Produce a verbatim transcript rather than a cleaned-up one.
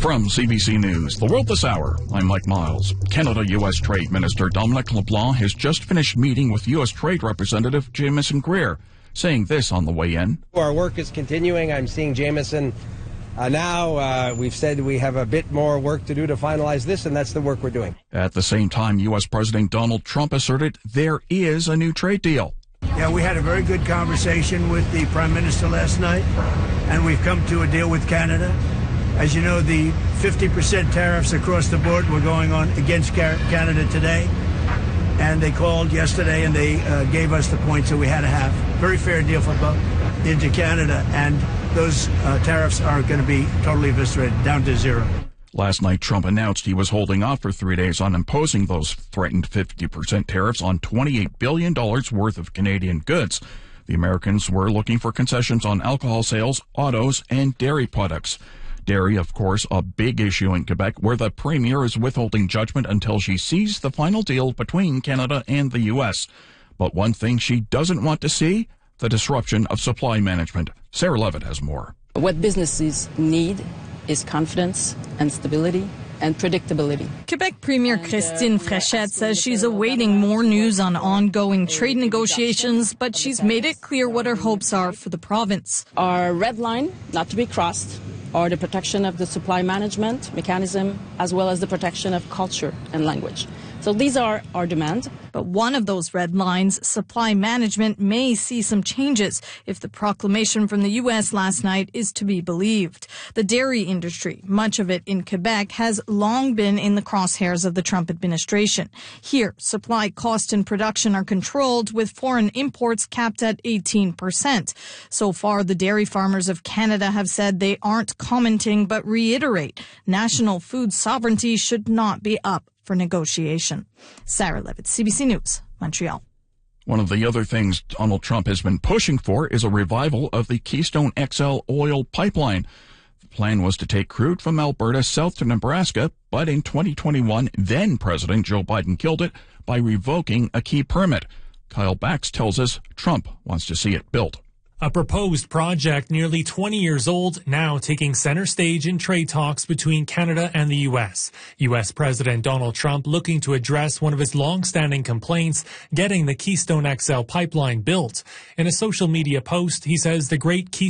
From C B C News, The World This Hour, I'm Mike Miles. Canada-U S Trade Minister Dominic LeBlanc has just finished meeting with U S Trade Representative Jamieson Greer, saying this on the way in. Our work is continuing. I'm seeing Jamieson uh, now. Uh, we've said we have a bit more work to do to finalize this, and that's the work we're doing. At the same time, U S President Donald Trump asserted there is a new trade deal. Yeah, we had a very good conversation with the Prime Minister last night, and we've come to a deal with Canada. As you know, the fifty percent tariffs across the board were going on against Canada today, and they called yesterday and they uh, gave us the points that we had to have. Very fair deal for both into Canada, and those uh, tariffs are going to be totally eviscerated, down to zero. Last night, Trump announced he was holding off for three days on imposing those threatened fifty percent tariffs on twenty-eight billion dollars worth of Canadian goods. The Americans were looking for concessions on alcohol sales, autos, and dairy products. Dairy, of course, a big issue in Quebec, where the Premier is withholding judgment until she sees the final deal between Canada and the U S. But one thing she doesn't want to see, the disruption of supply management. Sarah Levitt has more. What businesses need is confidence and stability and predictability. Quebec Premier Christine Fréchette says she's awaiting more news on ongoing trade negotiations, but she's made it clear what her hopes are for the province. Our red line, not to be crossed, are the protection of the supply management mechanism, as well as the protection of culture and language. So these are our demands. But one of those red lines, supply management, may see some changes if the proclamation from the U S last night is to be believed. The dairy industry, much of it in Quebec, has long been in the crosshairs of the Trump administration. Here, supply cost and production are controlled, with foreign imports capped at eighteen percent. So far, the dairy farmers of Canada have said they aren't commenting, but reiterate national food sovereignty should not be up for negotiation. Sarah Levitt, C B C News, Montreal. One of the other things Donald Trump has been pushing for is a revival of the Keystone X L oil pipeline. The plan was to take crude from Alberta south to Nebraska, but in twenty twenty-one, then President Joe Biden killed it by revoking a key permit. Kyle Bax tells us Trump wants to see it built. A proposed project nearly twenty years old, now taking center stage in trade talks between Canada and the U S. U S President Donald Trump looking to address one of his long-standing complaints, getting the Keystone X L pipeline built. In a social media post, he says the Great Keystone